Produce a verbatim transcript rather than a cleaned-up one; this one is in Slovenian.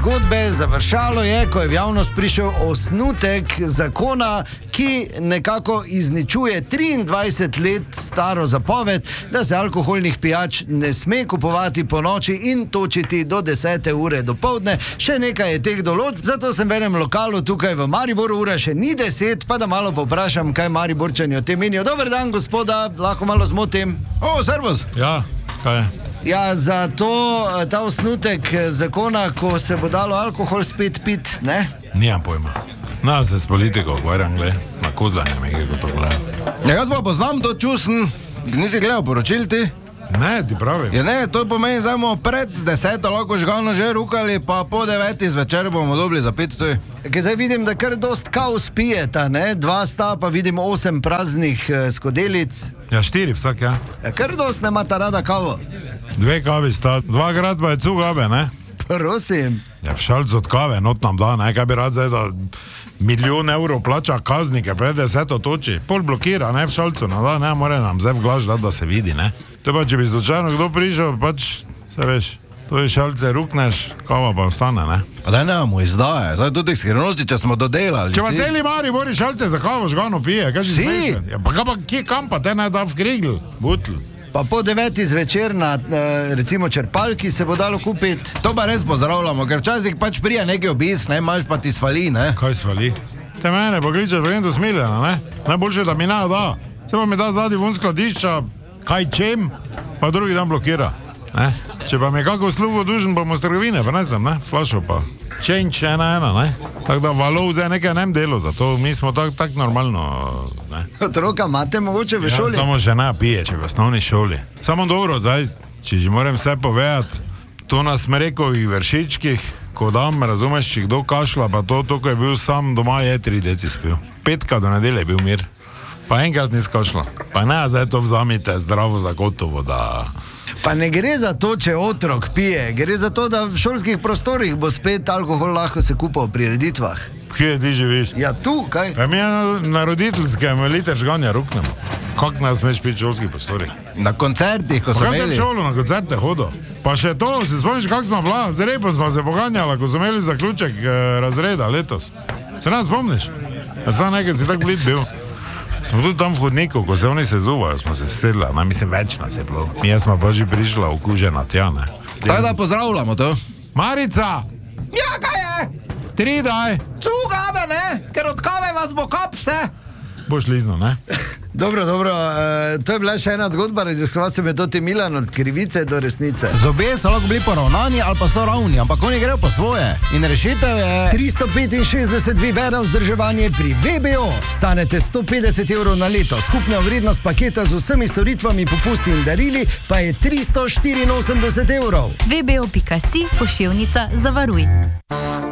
zgodbe završalo je, ko je v javnost prišel osnutek zakona, ki nekako izničuje triindvajset let staro zapoved, da se alkoholnih pijač ne sme kupovati po noči in točiti do desete ure dopoldne. Še nekaj je teh določb, zato sem v enem lokalu tukaj v Mariboru, ura še ni deset, pa da malo povprašam, kaj Mariborčani o tem menijo. Dober dan, gospoda, lahko malo zmotim. O, servus. Ja, kaj je? Ja, za to, ta osnutek zakona, ko se bo dalo alkohol spet pit, ne? Nijam pojma. Na se s politiko ukvarjam, gled, na kozlanje me je, ko to gledam. Ja, jaz pa poznam to čusen, nisi gledal poročil ti? Ne, ti pravim. Ja ne, to pomeni, zdaj bomo pred deseto lahko žgano že rukali, pa po deveti zvečer bomo dobili za pit tuj. Ker zdaj vidim, da kar dost kaos pijeta, ne? Dva sta, pa vidim osem praznih eh, skodelic. Ja, štiri vsak, ja. Ja, kar dost ne imata rada kavo. Dve kavi sta, dvakrat pa je cugabe, ne? Prosim. Ja, v šalcu od kave, not nam da, ne, kaj bi rad zdaj, da milijon evrov plača kaznike, pred deseto toči. Pol blokira, ne, v šalcu, no, da, ne, more nam zdaj v glaž dati, da se vidi, ne. To pa, če bi slučajno kdo prišel, pač, se veš, to je šalce, rukneš, kava pa ostane, ne. Pa daj ne mu izdaje, zdaj tudi skrivnosti, če smo dodelali. Če pa celi Mari bori šalce za kavo žgano pije, kaj si Si? smešen? Ja, pa kaj pa, kje kam pa, te naj da v krigl, butl. Pa po deveti zvečer na, eh, recimo, črpalki se bo dalo kupiti. To pa res pozdravljamo, ker včasih pač prija neki obisk, ne, malš pa ti svali, ne. Kaj svali? Te mene pokličeš, vrem do smiljena, ne? Najboljše, da mi ne da. Se pa mi da zadnji vun skladišča, kaj čem, pa drugi dan blokira, ne? Če pa mi je kako uslugo dužen, bomo s trgovine, pa ne sem, ne? Flašo pa. Change ena ena, ne? Tako da valov zdaj nekaj nem delo, zato mi smo tako tak normalno, ne? Otroka imate mogoče v Ja, šoli? samo žena pije, če v osnovni šoli. Samo dobro, zdaj, če že moram vse povedati, to na smrekovih vršičkih, ko dam, razumeš, če kdo kašla, pa to, to, ko je bil sam doma, je tri deci spil. Petka do nedelje je bil mir. Pa enkrat nis kašla. Pa ne, zdaj to vzamite zdravo za gotovo, da... Pa ne gre za to, če otrok pije, gre za to, da v šolskih prostorih bo spet alkohol lahko se kupal pri reditvah. Kje ti živiš? Ja, tu, kaj? Pa mi je na, na roditeljskem liter žganja ruknemo. Kako nas smeš piti v šolskih prostorih? Na koncertih, ko Pa so kaj te v imeli. šolo na koncerte hodo? Pa še to, se spomniš, kako smo bila? Z repo smo se poganjala, ko smo imeli zaključek eh, razreda letos. Se nas spomniš? Ja, sva nekaj si tak blit bil. Smo tudi tam v hodniku, ko se oni sezuvajo, smo se sedla, ne, mislim, več nas je bilo. Mi smo pa že prišla okužena tja, ne. Tako da pozdravljamo to. Marica! Ja, kaj je? Tri daj! Cugabe, ne? Ker od kave vas bo kap vse. Boš lizno, ne? Dobro, dobro, uh, to je bila še ena zgodba, raziskoval sem metodi Milan od krivice do resnice. Zobje so lahko bili poravnani ali pa so ravni, ampak oni grejo po svoje. In rešitev je... tristo petinšestdeset vivera vzdrževanje pri V B O. Stanete sto petdeset evrov na leto. Skupna vrednost paketa z vsemi storitvami, popusti in darili pa je tristo štiriinosemdeset evrov. V B O pika si, pošiljnica, zavaruj.